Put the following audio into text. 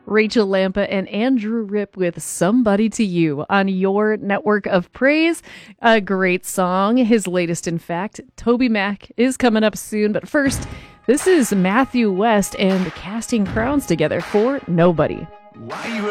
Rachel Lampa and Andrew Ripp with Somebody to You on your network of praise. A great song, his latest, in fact. Toby Mac is coming up soon, but first, this is Matthew West and Casting Crowns Together for Nobody. Why you